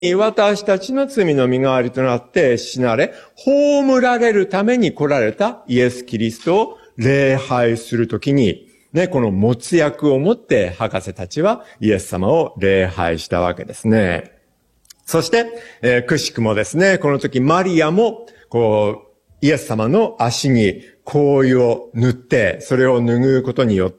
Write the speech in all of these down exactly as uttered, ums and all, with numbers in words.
私たちの罪の身代わりとなって死なれ、葬られるために来られたイエス・キリストを礼拝するときに、ね、この没薬をもって博士たちはイエス様を礼拝したわけですね。そして、えー、くしくもですね、この時マリアも、こう、イエス様の足に香油を塗って、それを拭うことによって、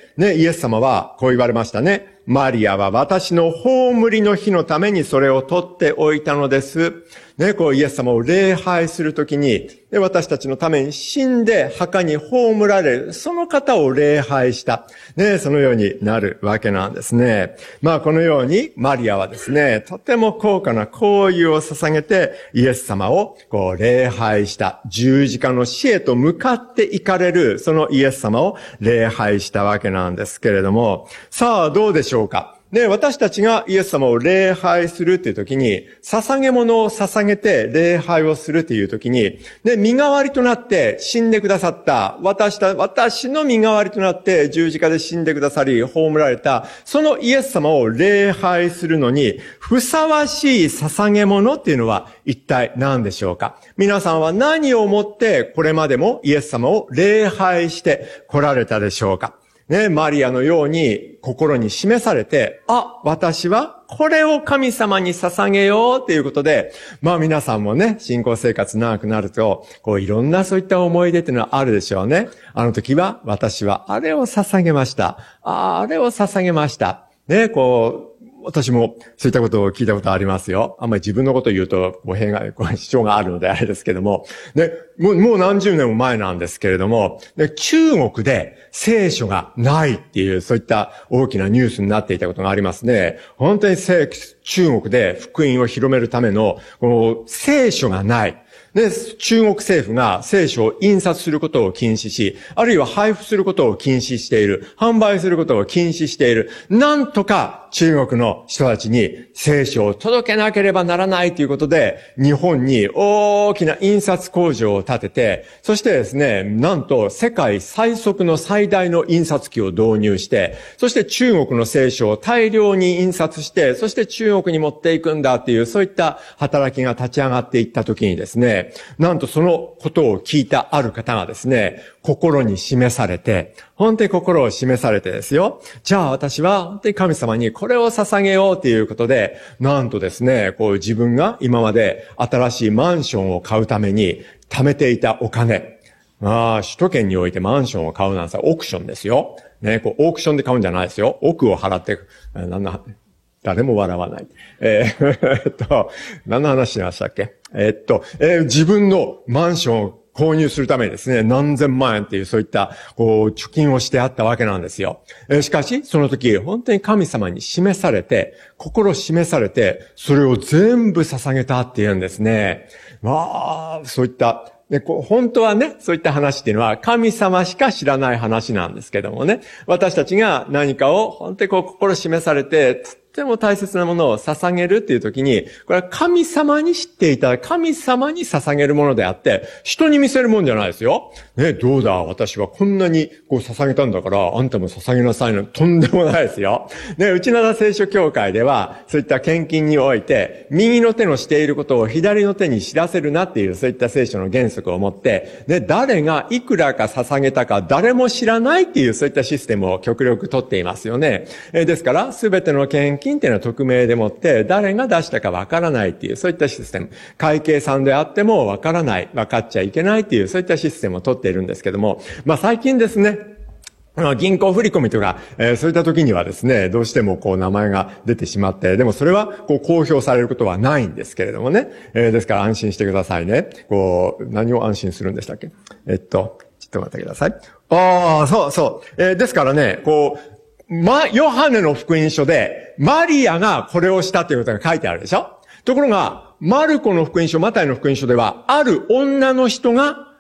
ね、イエス様はこう言われましたね。マリアは私の葬りの日のためにそれを取っておいたのです。ね、こうイエス様を礼拝するときに、で、私たちのために死んで墓に葬られる、その方を礼拝した。ね、そのようになるわけなんですね。まあこのようにマリアはですね、とても高価な香油を捧げてイエス様をこう礼拝した。十字架の死へと向かって行かれる、そのイエス様を礼拝したわけなんですけれども、さあどうでしょうか。で、私たちがイエス様を礼拝するっていう時に、捧げ物を捧げて礼拝をするっていう時に、で、身代わりとなって死んでくださった、私た、私の身代わりとなって十字架で死んでくださり、葬られた、そのイエス様を礼拝するのに、ふさわしい捧げ物っていうのは一体何でしょうか。皆さんは何をもってこれまでもイエス様を礼拝して来られたでしょうか。ね、マリアのように心に示されて、あ、私はこれを神様に捧げようっていうことで、まあ皆さんもね、信仰生活長くなると、こういろんなそういった思い出っていうのはあるでしょうね。あの時は私はあれを捧げました。あ、あれを捧げました。ね、こう、私もそういったことを聞いたことありますよ。あんまり自分のことを言うと語弊が、主張があるのであれですけども。ね、もう、もう何十年も前なんですけれども、ね、中国で聖書がないっていう、そういった大きなニュースになっていたことがありますね。本当に中国で福音を広めるための、この聖書がない。で、中国政府が聖書を印刷することを禁止し、あるいは配布することを禁止している。販売することを禁止している。なんとか中国の人たちに聖書を届けなければならないということで、日本に大きな印刷工場を建てて、そしてですね、なんと世界最速の最大の印刷機を導入して、そして中国の聖書を大量に印刷して、そして中国に持っていくんだっていう、そういった働きが立ち上がっていったときにですね、なんとそのことを聞いたある方がですね、心に示されて、本当に心を示されてですよ。じゃあ私は本当に神様にこれを捧げようということで、なんとですね、こう自分が今まで新しいマンションを買うために貯めていたお金、ああ、首都圏においてマンションを買うなんてオークションですよ。ね、こうオークションで買うんじゃないですよ。億を払って、なんだ、誰も笑わない。えー、えっと、何の話しましたっけ？えっと、えー、自分のマンションを購入するためにですね、何千万円っていうそういった、こう、貯金をしてあったわけなんですよ。えー、しかし、その時、本当に神様に示されて、心示されて、それを全部捧げたっていうんですね。まあ、そういった、で、こう本当はね、そういった話っていうのは神様しか知らない話なんですけどもね、私たちが何かを本当にこう心示されて、とっても大切なものを捧げるっていう時に、これは神様に知っていただく、神様に捧げるものであって、人に見せるもんじゃないですよ。ね、どうだ、私はこんなにこう捧げたんだから、あんたも捧げなさいの、とんでもないですよ。ね、内灘聖書協会では、そういった献金において、右の手のしていることを左の手に知らせるなっていう、そういった聖書の原則を持って、ね、誰がいくらか捧げたか誰も知らないっていう、そういったシステムを極力取っていますよね。えですから、すべての献金っていうのは匿名でもって、誰が出したかわからないっていう、そういったシステム。会計さんであってもわからない、わかっちゃいけないっていう、そういったシステムを取っているんですけども、まあ最近ですね、銀行振込とか、えー、そういった時にはですね、どうしてもこう名前が出てしまって、でもそれはこう公表されることはないんですけれどもね、えー、ですから安心してくださいね。こう、何を安心するんでしたっけ？えっと、ちょっと待ってください。ああ、そうそう。えー、ですからね、こう、ま、ヨハネの福音書で、マリアがこれをしたということが書いてあるでしょ？ところが、マルコの福音書、マタイの福音書では、ある女の人が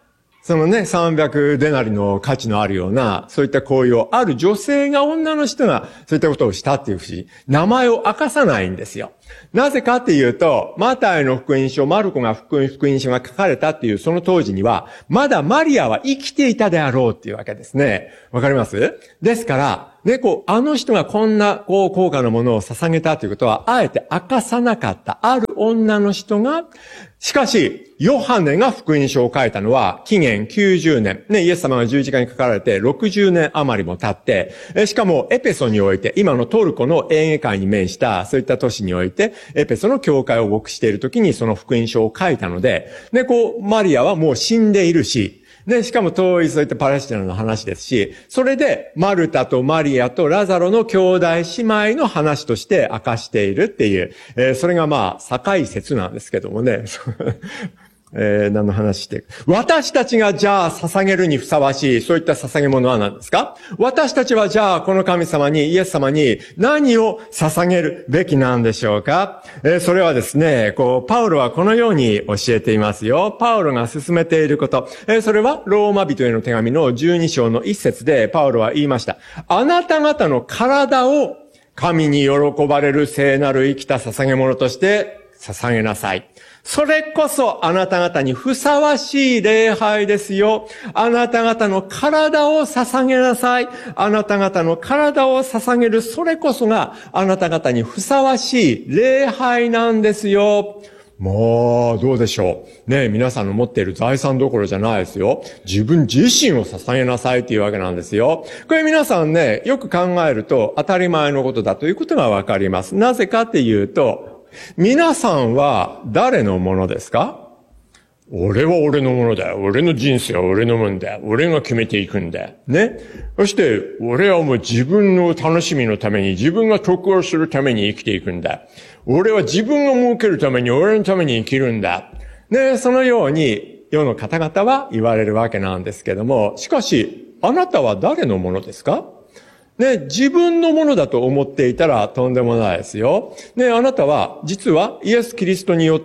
そのね、さんびゃくデナリの価値のあるような、そういった行為を、ある女性が、女の人が、そういったことをしたっていうふうに、名前を明かさないんですよ。なぜかっていうと、マタイの福音書、マルコが福音、福音書が書かれたっていうその当時には、まだマリアは生きていたであろうっていうわけですね。わかります？ですから、ね、こう、あの人がこんな、こう、高価なものを捧げたということは、あえて明かさなかった、ある女の人が、しかし、ヨハネが福音書を書いたのは、紀元きゅうじゅうねん。ね、イエス様が十字架にかかられて、ろくじゅうねん余りも経って、しかも、エペソにおいて、今のトルコのエーゲ海に面した、そういった都市において、エペソの教会を牧している時に、その福音書を書いたので、ね、こう、マリアはもう死んでいるし、で、しかも遠いそういったパレスチナの話ですし、それでマルタとマリアとラザロの兄弟姉妹の話として明かしているっていう、えー、それがまあ、堺説なんですけどもね。えー、何の話して。私たちがじゃあ捧げるにふさわしい、そういった捧げ物は何ですか？私たちはじゃあこの神様に、イエス様に何を捧げるべきなんでしょうか？えー、それはですね、こう、パウロはこのように教えていますよ。パウロが進めていること。えー、それはローマ人への手紙のじゅうに章の一節でパウロは言いました。あなた方の体を神に喜ばれる聖なる生きた捧げ物として捧げなさい。それこそあなた方にふさわしい礼拝ですよ。あなた方の体を捧げなさい。あなた方の体を捧げる、それこそがあなた方にふさわしい礼拝なんですよ。もう、どうでしょう。ね、皆さんの持っている財産どころじゃないですよ。自分自身を捧げなさいっていうわけなんですよ。これ皆さんね、よく考えると当たり前のことだということがわかります。なぜかっていうと、皆さんは誰のものですか？俺は俺のものだよ。俺の人生は俺のものだよ。俺が決めていくんだよ。ね。そして、俺はもう自分の楽しみのために、自分が得をするために生きていくんだ。俺は自分が儲けるために、俺のために生きるんだ。ね。そのように、世の方々は言われるわけなんですけども、しかし、あなたは誰のものですか？ね、自分のものだと思っていたらとんでもないですよ。ね、あなたは実はイエス・キリストによって、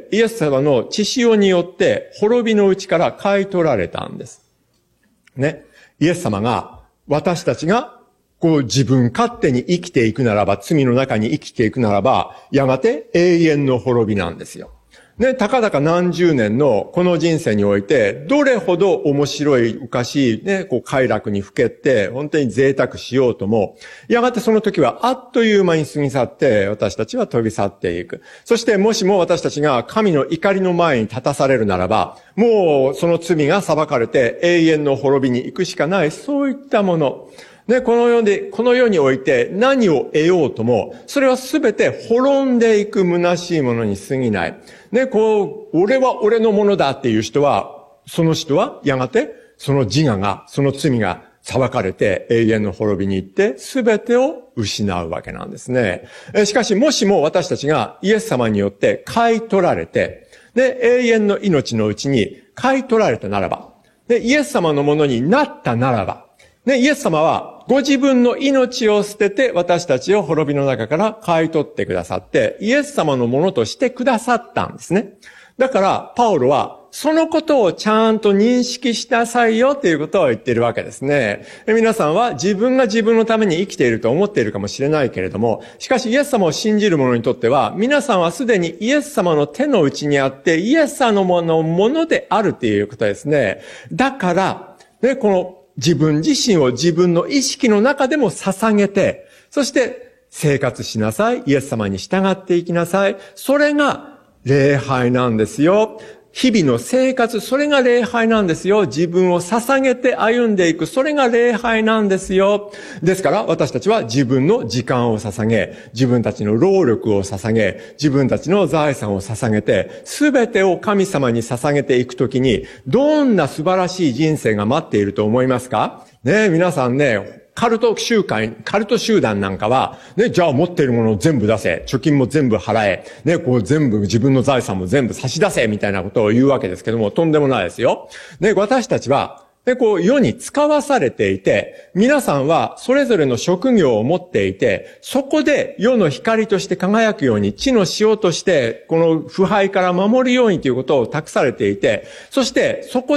イエス様の血潮によって滅びのうちから買い取られたんです。ね、イエス様が私たちがこう自分勝手に生きていくならば、罪の中に生きていくならば、やがて永遠の滅びなんですよ。ね、たかだか何十年のこの人生において、どれほど面白い、おかしい、ね、こう快楽にふけって、本当に贅沢しようとも、やがてその時はあっという間に過ぎ去って、私たちは飛び去っていく。そしてもしも私たちが神の怒りの前に立たされるならば、もうその罪が裁かれて永遠の滅びに行くしかない、そういったもの。ね、この世で、この世において何を得ようとも、それはすべて滅んでいく虚しいものに過ぎない。ね、こう、俺は俺のものだっていう人は、その人はやがて、その自我が、その罪が裁かれて永遠の滅びに行って、すべてを失うわけなんですね。しかし、もしも私たちがイエス様によって買い取られて、で、永遠の命のうちに買い取られたならば、で、イエス様のものになったならば、ね、イエス様はご自分の命を捨てて私たちを滅びの中から買い取ってくださって、イエス様のものとしてくださったんですね。だから、パウロは、そのことをちゃんと認識しなさいよということを言っているわけですね。皆さんは自分が自分のために生きていると思っているかもしれないけれども、しかしイエス様を信じる者にとっては、皆さんはすでにイエス様の手の内にあって、イエス様のもの、ものであるということですね。だから、ね、この、自分自身を自分の意識の中でも捧げて、そして生活しなさい。イエス様に従っていきなさい。それが礼拝なんですよ。日々の生活、それが礼拝なんですよ。自分を捧げて歩んでいく、それが礼拝なんですよ。ですから私たちは自分の時間を捧げ、自分たちの労力を捧げ、自分たちの財産を捧げて、すべてを神様に捧げていくときに、どんな素晴らしい人生が待っていると思いますか？ねえ、皆さんね、カルト集会、カルト集団なんかは、ね、じゃあ持っているものを全部出せ、貯金も全部払え、ね、こう全部自分の財産も全部差し出せ、みたいなことを言うわけですけども、とんでもないですよ。ね、私たちは、ね、こう世に使わされていて、皆さんはそれぞれの職業を持っていて、そこで世の光として輝くように、地の塩として、この腐敗から守るようにということを託されていて、そしてそこで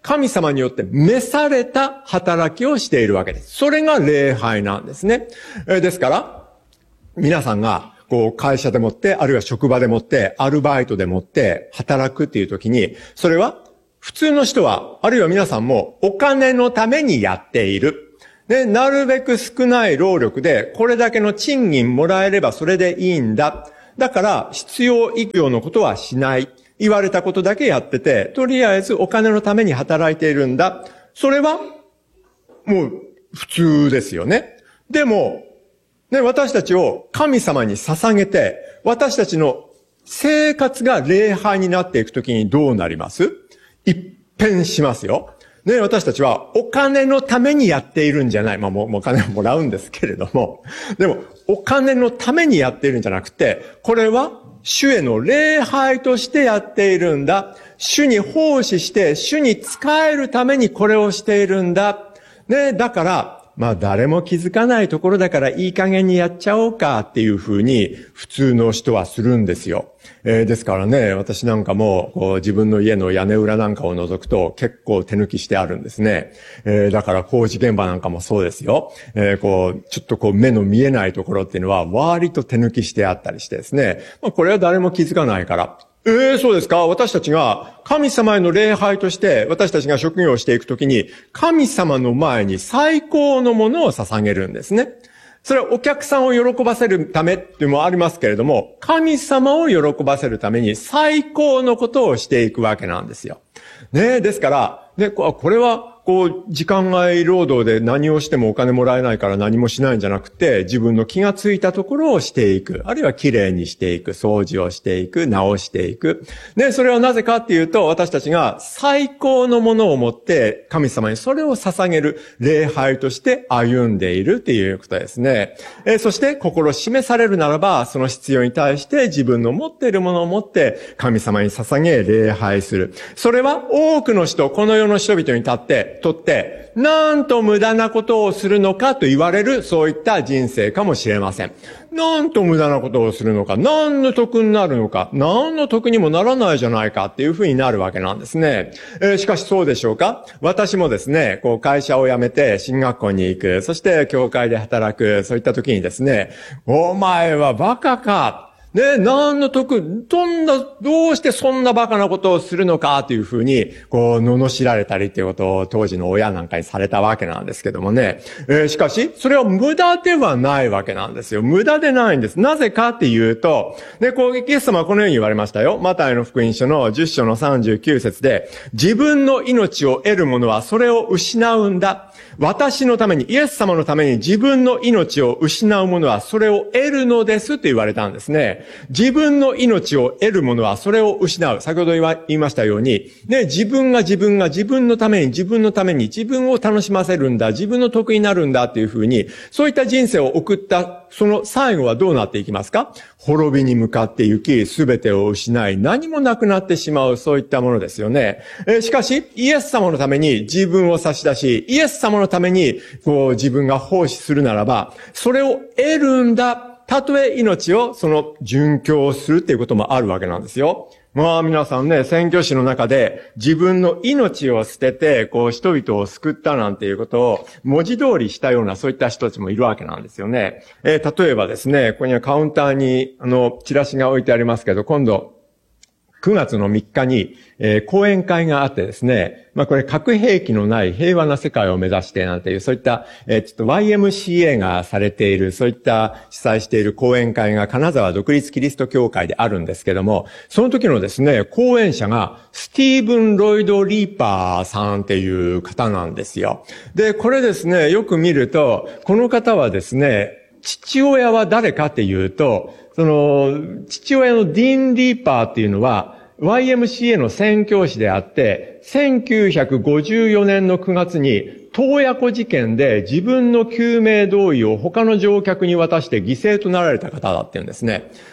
神様によって召された働きをしているわけです。それが礼拝なんですね。えー、ですから、皆さんが、こう、会社でもって、あるいは職場でもって、アルバイトでもって、働くっていう時に、それは、普通の人は、あるいは皆さんも、お金のためにやっている。で、なるべく少ない労力で、これだけの賃金もらえればそれでいいんだ。だから、必要以上のことはしない。言われたことだけやってて、とりあえずお金のために働いているんだ。それは、もう、普通ですよね。でも、ね、私たちを神様に捧げて、私たちの生活が礼拝になっていくときにどうなります？一変しますよ。ね、私たちはお金のためにやっているんじゃない。まあもうお金をもらうんですけれども。でも、お金のためにやっているんじゃなくて、これは主への礼拝としてやっているんだ。主に奉仕して、主に仕えるためにこれをしているんだ。ね、だから、まあ誰も気づかないところだからいい加減にやっちゃおうかっていうふうに普通の人はするんですよ。えー、ですからね、私なんかもこう自分の家の屋根裏なんかを覗くと結構手抜きしてあるんですね。えー、だから工事現場なんかもそうですよ。えー、こう、ちょっとこう目の見えないところっていうのは割と手抜きしてあったりしてですね。まあこれは誰も気づかないから。ええ、そうですか。私たちが神様への礼拝として私たちが職業をしていくときに神様の前に最高のものを捧げるんですね。それはお客さんを喜ばせるためっていうのもありますけれども、神様を喜ばせるために最高のことをしていくわけなんですよ。ねえ、ですから、ね、これはこう、時間外労働で何をしてもお金もらえないから何もしないんじゃなくて、自分の気がついたところをしていく。あるいは綺麗にしていく。掃除をしていく。直していく。で、それはなぜかっていうと、私たちが最高のものを持って神様にそれを捧げる礼拝として歩んでいるっていうことですね。えそして、心示されるならば、その必要に対して自分の持っているものを持って神様に捧げ礼拝する。それは多くの人、この世の人々に立って、とって、なんと無駄なことをするのかと言われる、そういった人生かもしれません。なんと無駄なことをするのか、何の得になるのか、何の得にもならないじゃないかっていうふうになるわけなんですね。えー、しかしそうでしょうか？私もですね、こう会社を辞めて進学校に行く、そして教会で働く、そういった時にですね、お前はバカか。ね、何の得、どんな、どうしてそんなバカなことをするのかというふうに、こう、罵られたりっていうことを当時の親なんかにされたわけなんですけどもね。えー、しかし、それは無駄ではないわけなんですよ。無駄でないんです。なぜかっていうと、ね、こう、イエス様はこのように言われましたよ。マタイの福音書のじゅっ章のさんじゅうきゅう節で、自分の命を得る者はそれを失うんだ。私のために、イエス様のために自分の命を失う者はそれを得るのですと言われたんですね。自分の命を得る者はそれを失う。先ほど言いましたように、ね、自分が自分が自分のために自分のために自分を楽しませるんだ。自分の得になるんだっていうふうに、そういった人生を送ったその最後はどうなっていきますか？滅びに向かって行き、すべてを失い、何もなくなってしまう、そういったものですよね。えー、しかし、イエス様のために自分を差し出し、イエス様のためにこう自分が奉仕するならば、それを得るんだ。たとえ命をその殉教するっていうこともあるわけなんですよ。まあ皆さんね、宣教師の中で自分の命を捨てて、こう人々を救ったなんていうことを文字通りしたようなそういった人たちもいるわけなんですよね。えー、例えばですね、ここにはカウンターにあのチラシが置いてありますけど、今度くがつのみっかに、えー、講演会があってですね、まあこれ核兵器のない平和な世界を目指してなんていう、そういった、えー、ちょっと ワイエムシーエー がされている、そういった主催している講演会が金沢独立キリスト教会であるんですけども、その時のですね、講演者がスティーブン・ロイド・リーパーさんっていう方なんですよ。で、これですね、よく見ると、この方はですね、父親は誰かっていうと、その、父親のディーン・リーパーっていうのは、ワイエムシーエー の宣教師であって、せんきゅうひゃくごじゅうよねんのくがつに、洞爺湖事件で自分の救命胴衣を他の乗客に渡して犠牲となられた方だっていうんですね。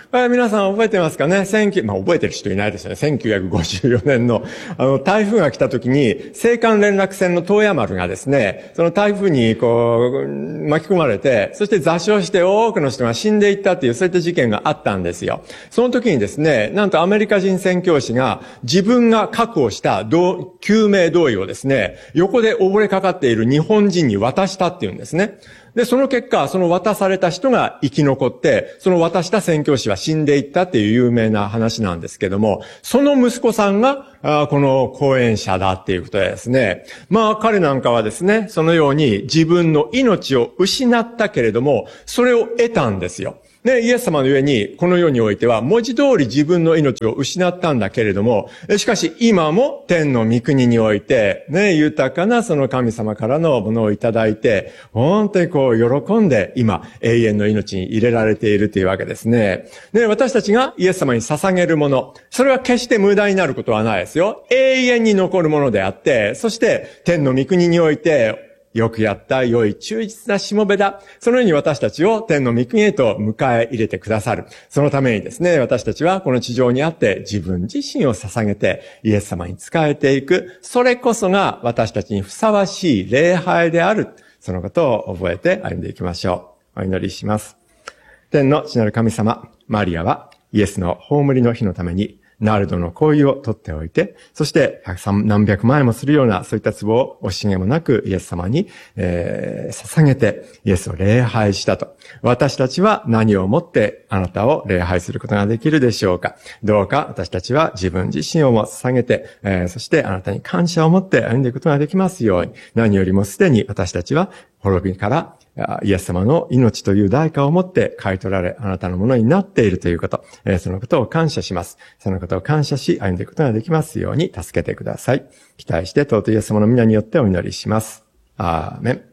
これ皆さん覚えてますかね？せんきゅう、まあ覚えてる人いないですよね。せんきゅうひゃくごじゅうよねんの、あの、台風が来た時に、青函連絡船の東野丸がですね、その台風にこう、巻き込まれて、そして座礁して多くの人が死んでいったっていう、そういった事件があったんですよ。その時にですね、なんとアメリカ人宣教師が自分が確保した救命胴衣をですね、横で溺れかかっている日本人に渡したっていうんですね。で、その結果、その渡された人が生き残って、その渡した宣教師は死んでいったっていう有名な話なんですけども、その息子さんが、あこの講演者だっていうことでですね、まあ彼なんかはですね、そのように自分の命を失ったけれども、それを得たんですよ。ね、イエス様の上に、この世においては、文字通り自分の命を失ったんだけれども、しかし今も天の御国において、ね、豊かなその神様からのものをいただいて、本当にこう、喜んで今、永遠の命に入れられているというわけですね。ね、私たちがイエス様に捧げるもの、それは決して無駄になることはないですよ。永遠に残るものであって、そして天の御国において、よくやった良い忠実なしもべだ。そのように私たちを天の御国へと迎え入れてくださる。そのためにですね、私たちはこの地上にあって自分自身を捧げてイエス様に仕えていく。それこそが私たちにふさわしい礼拝である。そのことを覚えて歩んでいきましょう。お祈りします。天の父なる神様、マリアはイエスの葬りの日のためにナルドの香油を取っておいて、そして何百万円もするようなそういった壺を惜しげもなくイエス様に、えー、捧げてイエスを礼拝したと。私たちは何をもってあなたを礼拝することができるでしょうか。どうか私たちは自分自身をも捧げて、えー、そしてあなたに感謝を持って歩んでいくことができますように。何よりもすでに私たちは滅びからイエス様の命という代価をもって買い取られ、あなたのものになっているということ、えー、そのことを感謝します。そのことを感謝し、歩んでいくことができますように助けてください。期待して、尊いイエス様の皆によってお祈りします。アーメン。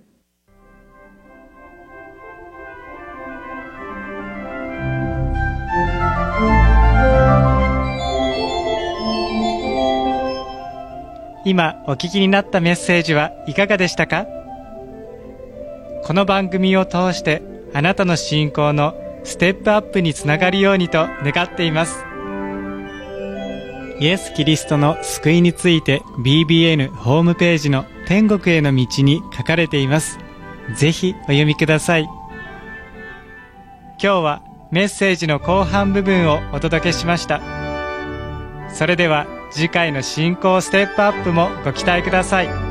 今お聞きになったメッセージはいかがでしたか？この番組を通してあなたの信仰のステップアップにつながるようにと願っています。イエス・キリストの救いについて ビービーエヌ ホームページの天国への道に書かれています。ぜひお読みください。今日はメッセージの後半部分をお届けしました。それでは次回の信仰ステップアップもご期待ください。